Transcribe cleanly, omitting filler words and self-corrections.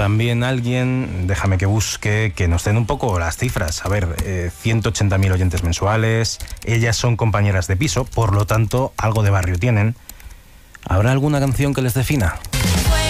también alguien, déjame que busque, que nos den un poco las cifras. A ver, 180.000 oyentes mensuales, ellas son compañeras de piso, por lo tanto, algo de barrio tienen. ¿Habrá alguna canción que les defina?